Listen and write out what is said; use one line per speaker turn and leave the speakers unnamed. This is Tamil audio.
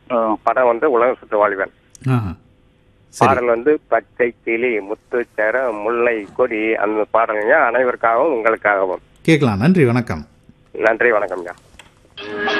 படம் வந்து உலக சுற்று வாழ்வன்.
ஆஹா. சரி.
பாடல் வந்து பச்சை கிளி முத்துச்சர முல்லை கொடி, அந்த பாடலுங்க அனைவருக்காகவும் உங்களுக்காகவும்.
கேட்கலாம். நன்றி, வணக்கம்.
நன்றி, வணக்கம்யா.